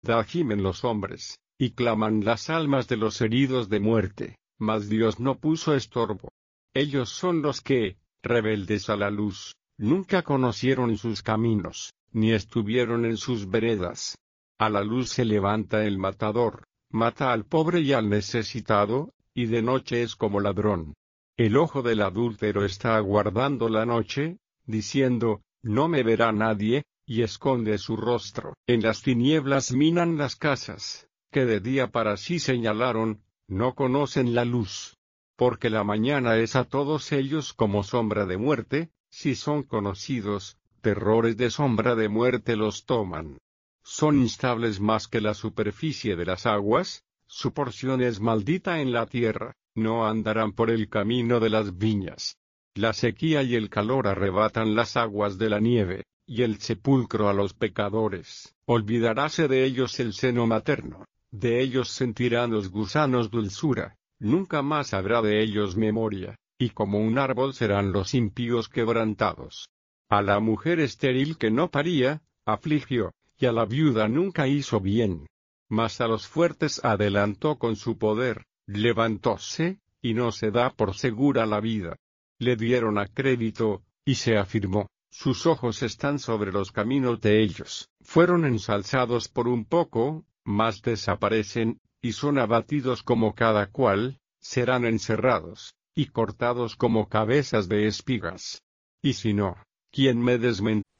Da gimen los hombres, y claman las almas de los heridos de muerte, mas Dios no puso estorbo. Ellos son los que, rebeldes a la luz, nunca conocieron sus caminos, ni estuvieron en sus veredas. A la luz se levanta el matador, mata al pobre y al necesitado, y de noche es como ladrón. El ojo del adúltero está aguardando la noche, diciendo, no me verá nadie, y esconde su rostro. En las tinieblas minan las casas, que de día para sí señalaron, no conocen la luz. Porque la mañana es a todos ellos como sombra de muerte, si son conocidos, terrores de sombra de muerte los toman. Son instables más que la superficie de las aguas, su porción es maldita en la tierra, no andarán por el camino de las viñas. La sequía y el calor arrebatan las aguas de la nieve, y el sepulcro a los pecadores. Olvidaráse de ellos el seno materno, de ellos sentirán los gusanos dulzura, nunca más habrá de ellos memoria, y como un árbol serán los impíos quebrantados. A la mujer estéril que no paría, afligió, y a la viuda nunca hizo bien. Mas a los fuertes adelantó con su poder, levantóse, y no se da por segura la vida. Le dieron a crédito, y se afirmó, sus ojos están sobre los caminos de ellos. Fueron ensalzados por un poco, mas desaparecen, y son abatidos como cada cual, serán encerrados, y cortados como cabezas de espigas. Y si no, ¿quién me desmentirá?